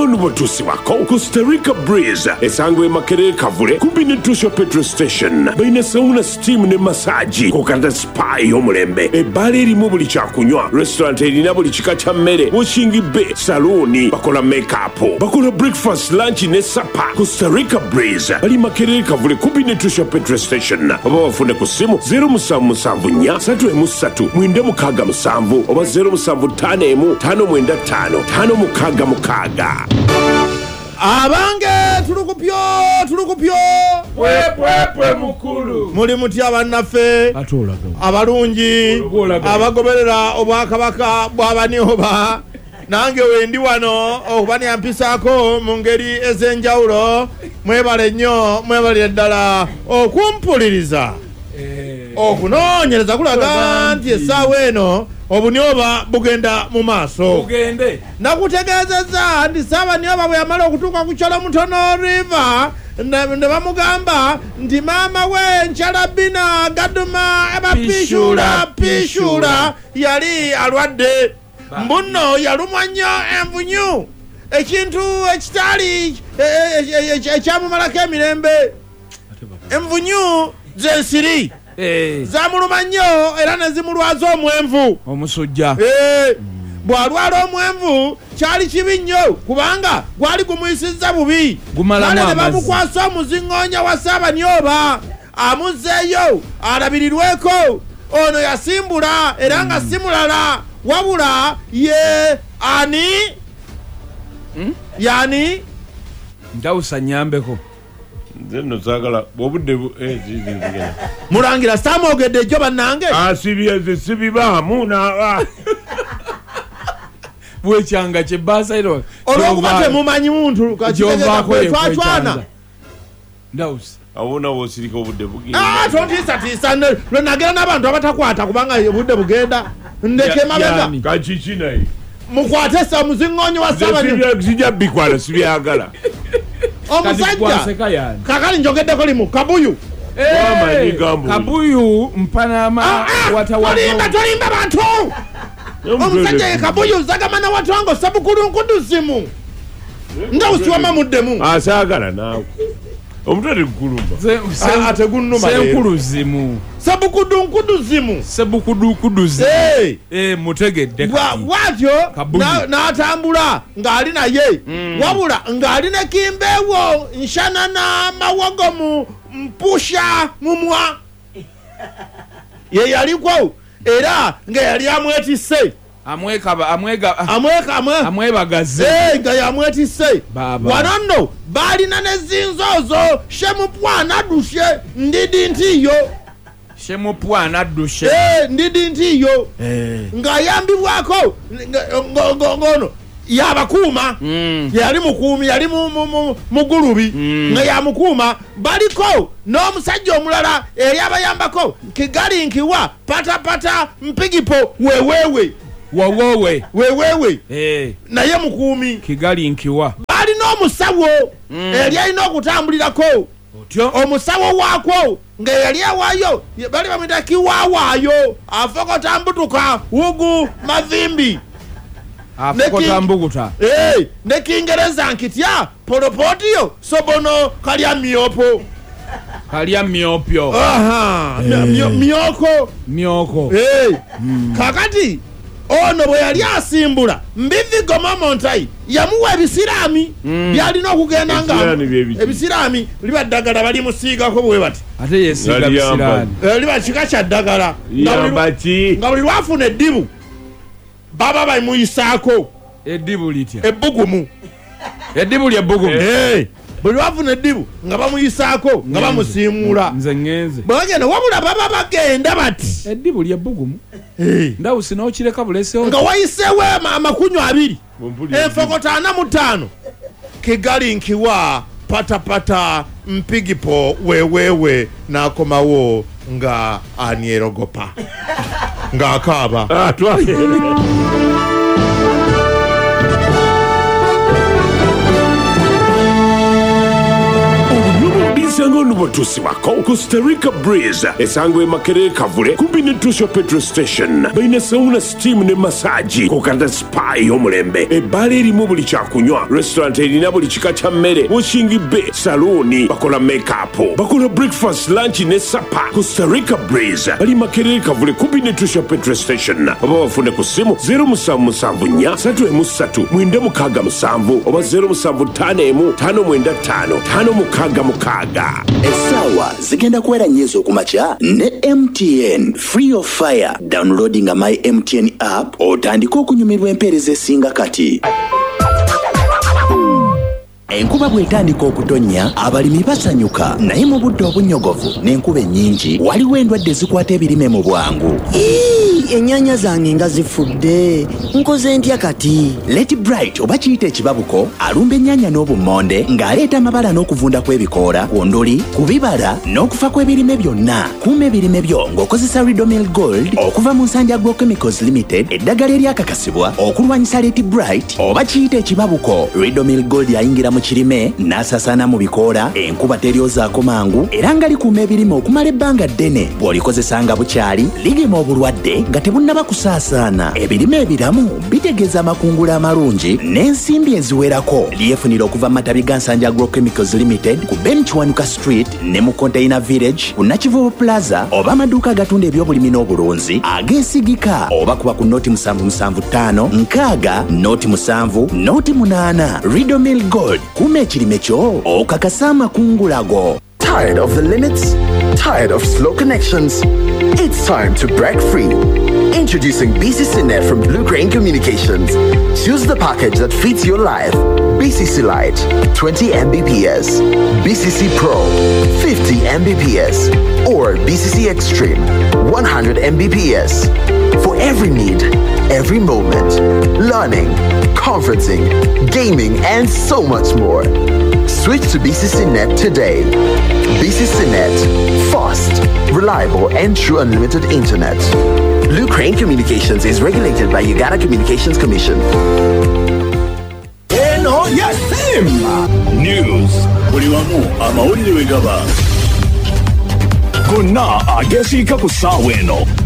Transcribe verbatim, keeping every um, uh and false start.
ono bwetuusibwako Costa Rica Breeze esangwa e Makerere Kavule kumpi ne Tusha Petrol Station. Balina sauna, steam ne massage kokata spa ey'omulembe. Ebbaala erimu buli kyakunywa, restaurant erina buli kika kya mmere, washing bay, salooni, bakola make-up, bakola breakfast, lunch ne supper. Costa Rica Breeze bali Makerere Kavule kumpi ne Tusha Petrol Station. Oba bafune ku ssimu zero seven seven four three three three mwenda mukaaga musanvu oba zero seven five five tano mwenda ttaano ttaano mukaaga mukaaga. Abange tulukupyo tulukupyo pwepwepwe mukulu muli mutya bannaffe abalungi abagoberera obwakabaka bw'abanihoba. Nange wendi wano okuba nyampisaako mu ngeri ez'enjawulo. Mwebale nnyo, mwebale ddala okumpuliriza okunoonyereza kulaga nti essaawa eno obunyoba bugenda mu maaso. Bugende nakutegeezezza nti Saabanyoba bwe yamala okutuuka ku Kyalo Mutono River ne bamugamba nti maama we Nkyalabina Gaduma abapishula pishula yali alwadde. Mbuno yalumwa nnyo envunyu, ekintu ekitali ekyamumalako emirembe. Envunyu z'ensiri zamuluma nnyo era ne zimulwaza omwenvu omusujja. Bw'alwala omwenvu kyali kibi nnyo kubanga gwali gumuyisizza bubi. Kale ne bamukwasa omuziŋŋoonya wa Saabanyoba amuzzeeyo alabirirweko. Ono yasimbula era nga si mulala wabula ye ani hmm? yani ndawusa nyambeko nzenno sagala obudde eh zizingena mulangira samogedde jo bannange asibye zisibibaamu na bwe kyanga kye basa iro olwokuba temumanyi muntu kakitegeeza kwetwatwana ndawusa awona wosirika obudde bugenda. Ah tontisa tisa lwe nagera n'abantu abatakwata kubanga obudde bugenda ndeke mabega kachiki naye mukwate sa muziŋŋoonyi wa Saabanyoba sijja bikwala sibyagala omusajja kakali njogeddeko limu kabuyu kabuyu mpanama tolimba tolimba bantu omusajja ye kabuyu zagamana watwango sabukulu nkuduzimu ndawusiwama muddemu asagala naawe omutwe kulumba ate gunnuma senkuluzimu sabukudu nkuduzimu sebukudu kuduzimu eh eh mutegedde bwatyo n'atambula ng'ali naye wabula ng'ali ne kimbeewo nshanana mawogomu mpusha mumwa ye yaliko era nga yali amwetisse amweka amwega amweka amwebagaze eh nga yamwetisse wano nno balina ne zinzozo shemupwana dushe ndidi ntiyo shemupwana dushe eh ndidi ntiyo eh nga yambibwako ngono yabakuuma yali mukuumi yali mugulubi nga yamukuma baliko n'omusajja omulala eri abayambako Kigali nkiwa pata pata mpigipo wewewe wawowe wewewe eh naye mukuumi Kigali nkiwa bali n'omusawo eri alina okutambulirako omusawo waakwo nga yali awaayo bali bamwita kiwaawaayo afokota mbutuka wugu mavimbi afokota mbuguta eh ne Kingereza nkitya polopotiyo sobono kalya myopo kalya myopyo aha myoko myoko eh kakati ono bwe yali asimbula mbivi goma montai yamuwa ebisiraami byalina okugenda nga ebisiraami liba ddagala bali musiigako bwe bati ate yesiga bisiraani liba kika kya ddagala nga buli lwafuna eddibu baba bamuyisaako eddibu litya ebbugumu eddibu lya bbugumu eh buli lwafuna eddibu nga bamuyisaako nga bamusiimuula nze ngenze bagenda wabula baba bagenda bati eddibu lya bbugumu ndawusi n'okireka bulesewo nga wayiseewo amakunyu abiri enfokota ana mu ttaano Kigali nkiwa patapata mpigipo wewewe n'akomawo nga anierogopa ng'akaaba Sangonu bwetuusibwako Costa Rica Breeze esangwa e Makerere Kavule kumpi ne Tusho Petrol Station. Balina sauna, steam ne massage kokanda spa y'omulembe. Ebbaala erimu buli kyakunywa, restaurant erina buli kika kya mmere, washing bay, salooni, bakola make-up, bakola breakfast, lunch ne supper. Costa Rica Breeze bali Makerere Kavule kumpi ne Tusho Petrol Station. Oba bafune ku ssimu zero seven seven four four three three nine six seven oba zero seven five one five nine five five six six. Esawa zigenda kuwera nyezo kumacha ne M T N free of fire. Downloading my M T N app otandika okunyumirwa empeereza esinga kati. Enkuba bwetandika okutonya abalimi basanyuka, naye mu budde obunyogovu n'enkuba ennyingi waliwo endwadde zikwata ebirime mu bwangu. Ennyanya zange nga zifudde, nkoze ntya kati? Let Bright oba kiyita ekibabuko alumba ennyanya n'obummonde ng'aleeta amabala n'okuvunda kw'ebikoola, ku nduli, ku bibala n'okufa kw'ebirime byonna. Kuuma ebirime byo ng'okozesa Ridomil Gold okuva mu Nsanja Agrochemicals Limited, eddagala eryakakasibwa okulwanyisa Let Bright oba kiyita ekibabuko. Ridomil Gold yayingira mu kirime n'asasaana mu bikoola, enkuba teryozaako mangu era nga likuuma ebirime okumala ebbanga ddene. Bw'olikozesanga bukyali ligema obulwadde nga tebunnaba kusaasaana. Ebirime ebiramu bitegeeza amakungula amalungi n'ensimbi eziwerako. Lyefunira okuva mu matabi ga Nsanja Agrochemicals Limited ku Benchwanuka Street ne mu Container Village ku Nakivubo Plaza, oba amaduuka agatunda eby'obulimi n'obulunzi ageesigika, oba kuba ku noti musanvu musanvu ttaano nkaaga noti musanvu noti munaana. Ridomil Gold, kuuma ekirime kyo okakasa amakungula go. Tired of the limits? Tired of slow connections? It's time to break free. Introducing B C C Net from Blue Crane Communications. Choose the package that fits your life. B C C Lite, twenty megabits per second. B C C Pro, fifty megabits per second. Or B C C Extreme, one hundred megabits per second. For every need, every moment. Learning, conferencing, gaming, and so much more. Switch to B C C Net today. B C C Net, fast, reliable, and true unlimited internet. Blue Crane Communications is regulated by Uganda Communications Commission. Eno ya Simba News. Buliwamu amawulire wegaba. Gonna agesiika ku ssaawa eno